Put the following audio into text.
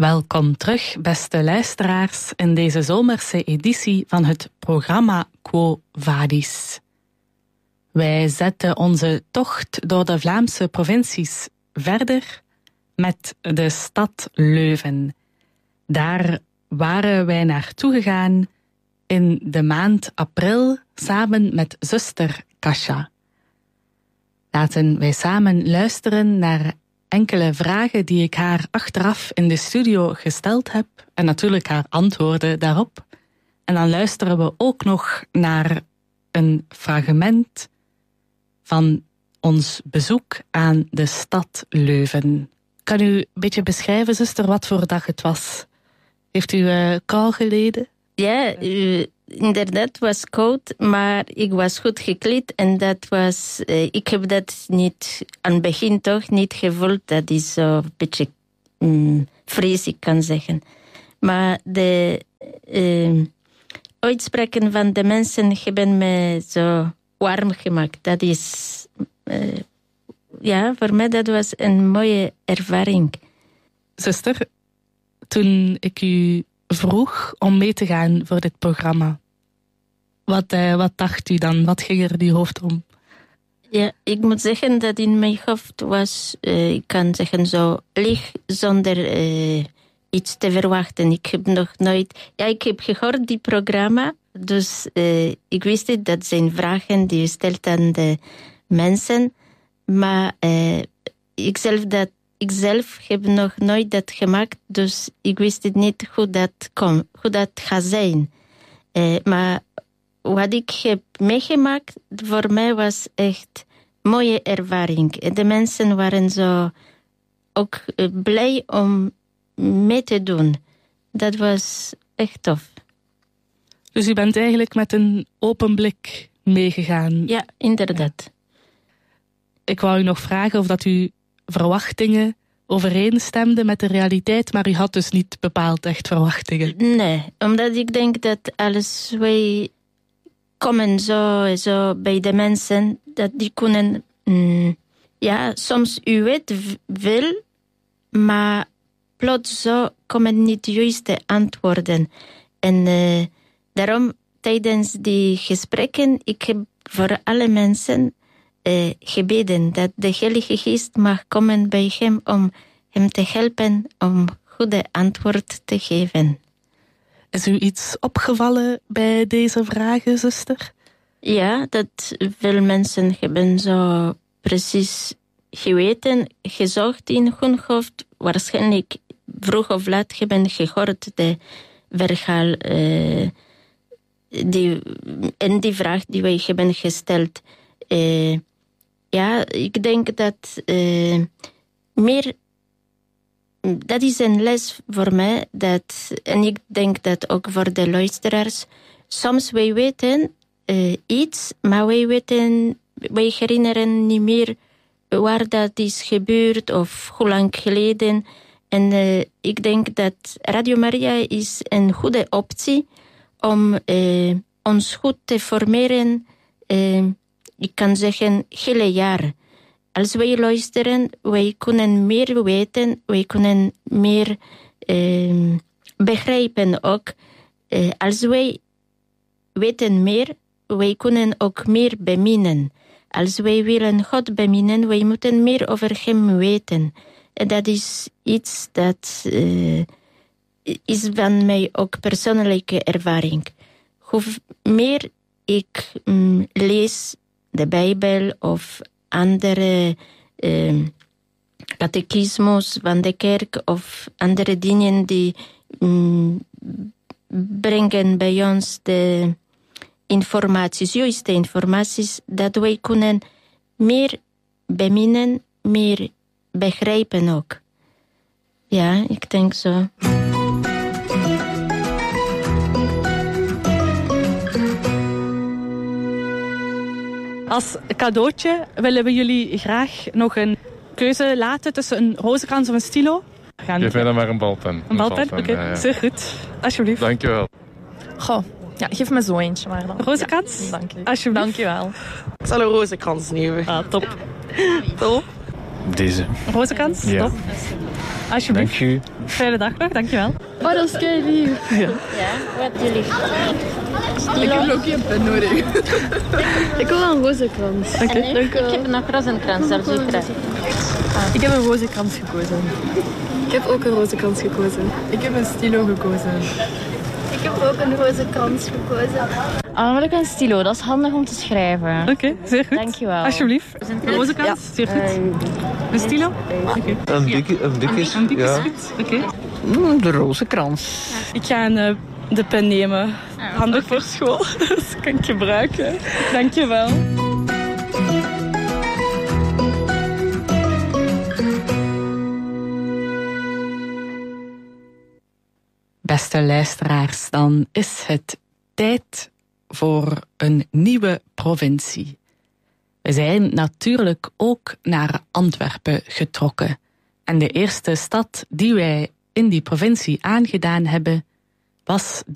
Welkom terug, beste luisteraars, in deze zomerse editie van het programma Quo Vadis. Wij zetten onze tocht door de Vlaamse provincies verder met de stad Leuven. Daar waren wij naartoe gegaan in de maand april samen met zuster Kasia. Laten wij samen luisteren naar enkele vragen die ik haar achteraf in de studio gesteld heb en natuurlijk haar antwoorden daarop. En dan luisteren we ook nog naar een fragment van ons bezoek aan de stad Leuven. Kan u een beetje beschrijven, zuster, wat voor dag het was? Heeft u kou geleden? Ja, inderdaad was koud, maar ik was goed gekleed en dat was... ik heb dat niet, aan het begin toch niet gevoeld. Dat is zo een beetje fris, ik kan zeggen. Maar de uitspraken van de mensen hebben me zo warm gemaakt. Dat is... ja, voor mij dat was een mooie ervaring. Zuster, toen ik u vroeg om mee te gaan voor dit programma, wat dacht u dan? Wat ging er in uw hoofd om? Ja, ik moet zeggen dat in mijn hoofd was, ik kan zeggen zo, leeg zonder iets te verwachten. Ik heb nog nooit... Ja, ik heb gehoord die programma, dus ik wist het, dat zijn vragen die je stelt aan de mensen. Maar ik zelf heb nog nooit dat gemaakt, dus ik wist het niet hoe dat gaat zijn. Maar wat ik heb meegemaakt, voor mij was echt een mooie ervaring. De mensen waren zo ook blij om mee te doen. Dat was echt tof. Dus u bent eigenlijk met een open blik meegegaan? Ja, inderdaad. Ja. Ik wou u nog vragen of dat u verwachtingen overeenstemden met de realiteit, maar u had dus niet bepaald echt verwachtingen. Nee, omdat ik denk dat alles wij komen zo bij de mensen, dat die kunnen... ja, soms u weet veel, maar plots zo komen niet de juiste antwoorden. En daarom, tijdens die gesprekken, ik heb voor alle mensen gebeden dat de Heilige Geest mag komen bij hem om hem te helpen om goede antwoord te geven. Is u iets opgevallen bij deze vragen, zuster? Ja, dat veel mensen hebben zo precies geweten, gezocht in hun hoofd. Waarschijnlijk vroeg of laat hebben gehoord de verhaal en die vraag die wij hebben gesteld. Ja, ik denk dat meer... Dat is een les voor mij. En ik denk dat ook voor de luisteraars. Soms wij weten iets, maar wij herinneren niet meer waar dat is gebeurd of hoe lang geleden. En ik denk dat Radio Maria is een goede optie om ons goed te formeren. Ik kan zeggen, hele jaar. Als wij luisteren, wij kunnen meer weten, wij kunnen meer begrijpen ook. Als wij weten meer, wij kunnen ook meer beminnen. Als wij willen God beminnen, wij moeten meer over hem weten. En dat is iets dat is van mij ook persoonlijke ervaring. Hoe meer ik lees de Bijbel of andere catechismus van de kerk of andere dingen die brengen bij ons de informaties, juiste informaties, dat wij kunnen meer beminnen, meer begrijpen ook. Ja, ik denk zo. Als cadeautje willen we jullie graag nog een keuze laten tussen een rozenkrans of een stilo. Geef mij dan maar een balpen. Een balpen? Oké, ja. Zeer goed. Alsjeblieft. Dankjewel. Goh, ja, geef me zo eentje maar dan. Rozenkrans? Ja, dank u. Alsjeblieft. Dankjewel. Ik zal een rozenkrans nemen. Ah, top. Top. Deze. Rozenkrans? Ja. Top. Alsjeblieft. Dank u. Fijne dag nog, dankjewel. Oh, dat is kei lief. Ja, wat jullie. Ik heb ook geen pen nodig. Ik wil een rozenkrans. Oké. Ik heb nog rozenkrans, daar zie ik. Ik heb een rozenkrans gekozen. Ik heb ook een rozenkrans gekozen. Ik heb een stilo gekozen. Ik heb ook een rozenkrans gekozen. Dan wil ik een stilo, dat is handig om te schrijven. Oké, zeer goed. Dankjewel. Alsjeblieft. Een rozenkrans, zeer goed. Een stilo? Oké. Een bikjes, Een bikjes, ja. goed. Oké. De rozenkrans. Ik ga de pen nemen. Handig voor school. Dat kan ik gebruiken. Dankjewel. Beste luisteraars, dan is het tijd voor een nieuwe provincie. We zijn natuurlijk ook naar Antwerpen getrokken. En de eerste stad die wij in die provincie aangedaan hebben, was